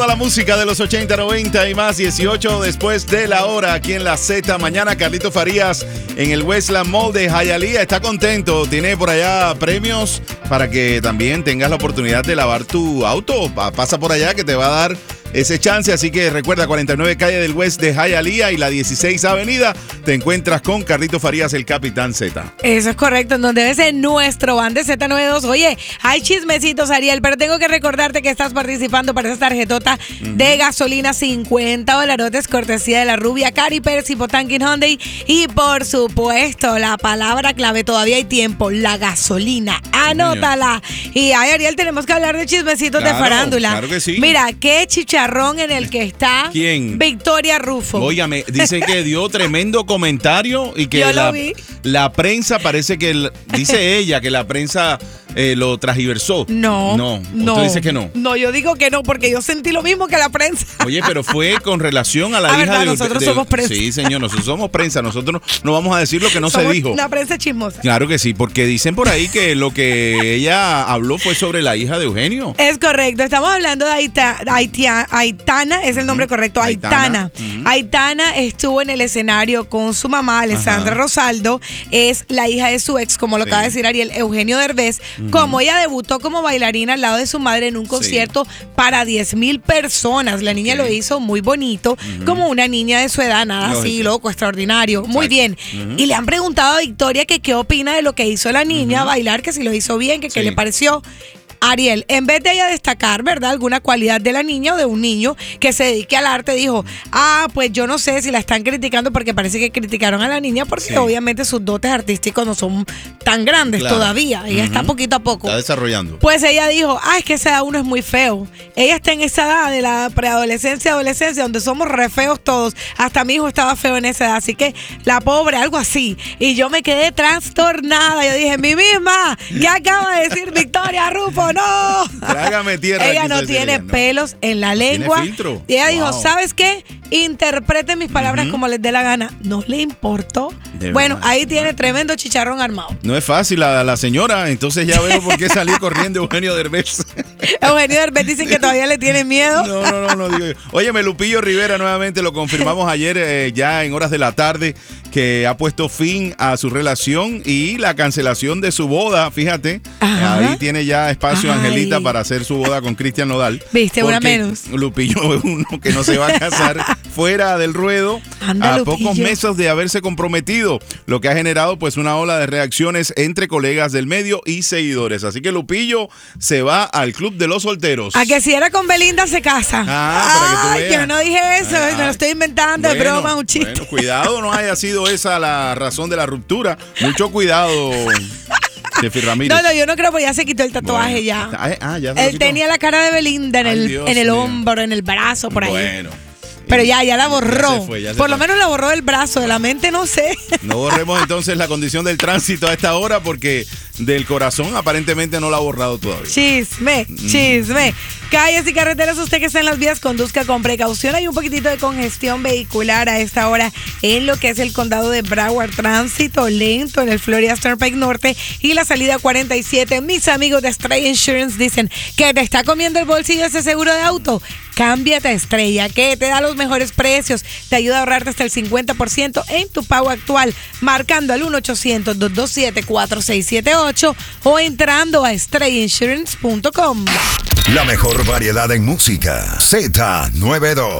La música de los 80, 90 y más, 18 después de la hora aquí en la Z. Mañana Carlito Farías en el Westland Mall de Hialeah está contento, tiene por allá premios para que también tengas la oportunidad de lavar tu auto. Pasa por allá que te va a dar ese chance, así que recuerda, 49 calle del West de Hialeah y la 16 avenida, te encuentras con Carlito Farías, el Capitán Z. Eso es correcto, en donde ves nuestro van de Z92. Oye, hay chismecitos, Ariel, pero tengo que recordarte que estás participando para esa tarjetota de gasolina, $50, cortesía de la rubia Cari Pérez y Potankin Hyundai. Y por supuesto, la palabra clave, todavía hay tiempo, la gasolina. Anótala. Y ay, Ariel, tenemos que hablar de chismecitos de farándula. Claro que sí. Mira, qué chicharrón en el que está. ¿Quién? Victoria Rufo. Óigame, dice que dio tremendo comentario y que Yo lo vi. la prensa parece que, dice ella, que la prensa lo transgiversó. No. ¿Usted dice que no? No, yo digo que no, porque yo sentí lo mismo que la prensa. Oye, pero fue con relación a la hija verdad, de... nosotros somos prensa. Sí, señor, nosotros somos prensa. Nosotros no vamos a decir lo que no se dijo. Una prensa chismosa. Claro que sí, porque dicen por ahí que lo que ella habló fue sobre la hija de Eugenio. Es correcto, estamos hablando de Aitana, es el nombre correcto, Aitana. Aitana estuvo en el escenario con su mamá, Alessandra Rosaldo, es la hija de su ex, como lo acaba de decir Ariel, Eugenio Derbez. Como ella debutó como bailarina al lado de su madre en un concierto para 10,000 personas. La niña lo hizo muy bonito, como una niña de su edad, nada así loco, extraordinario. Muy bien. Y le han preguntado a Victoria que qué opina de lo que hizo la niña, bailar, que si lo hizo bien, que qué le pareció. Ariel, en vez de ella destacar, ¿verdad?, alguna cualidad de la niña o de un niño que se dedique al arte, dijo, pues yo no sé si la están criticando porque parece que criticaron a la niña porque obviamente sus dotes artísticos no son tan grandes todavía. Ella está poquito a poco. Está desarrollando. Pues ella dijo, es que esa edad uno es muy feo. Ella está en esa edad de la preadolescencia, adolescencia, donde somos re feos todos. Hasta mi hijo estaba feo en esa edad, así que la pobre, algo así. Y yo me quedé trastornada. Yo dije, mi misma, ¿qué acaba de decir Victoria Rufo? ¡No! Trágame tierra. Ella no tiene pelos en la lengua. ¿Tiene filtro? Y ella dijo, ¿sabes qué? Interpreten mis palabras como les dé la gana. No le importó. Bueno, ahí tiene tremendo chicharrón armado. No es fácil la señora, entonces ya veo por qué salió corriendo Eugenio Derbez. Eugenio Derbez dicen que todavía le tiene miedo. No, digo yo. Óyeme, Lupillo Rivera nuevamente lo confirmamos ayer ya en horas de la tarde que ha puesto fin a su relación y la cancelación de su boda, fíjate. Ahí tiene ya espacio Angelita para hacer su boda con Cristian Nodal. Viste, una menos. Lupillo es uno que no se va a casar fuera del ruedo. Anda, a Lupillo. pocos meses de haberse comprometido, lo que ha generado pues una ola de reacciones entre colegas del medio y seguidores. Así que Lupillo se va al club de los solteros. A que si era con Belinda se casa. Para que tú veas. Yo no dije eso, me lo estoy inventando, es broma, un chiste. Bueno, cuidado, no haya sido esa la razón de la ruptura. Mucho cuidado, Jeffy Ramírez. No, yo no creo, porque ya se quitó el tatuaje ya. Ya se Él tenía la cara de Belinda en el hombro, en el brazo, por ahí. Bueno. Pero ya la borró. Ya se fue. Por lo menos la borró del brazo, de la mente no sé. No borremos entonces la condición del tránsito a esta hora porque del corazón aparentemente no la ha borrado todavía. Chisme. Calles y carreteras, usted que está en las vías, conduzca con precaución. Hay un poquitito de congestión vehicular a esta hora en lo que es el condado de Broward. Tránsito lento en el Florida Turnpike Norte y la salida 47. Mis amigos de Stray Insurance dicen que te está comiendo el bolsillo ese seguro de auto. Cámbiate a Estrella, que te da los mejores precios. Te ayuda a ahorrarte hasta el 50% en tu pago actual, marcando al 1-800-227-4678 o entrando a StrayInsurance.com. La mejor variedad en música. Z92.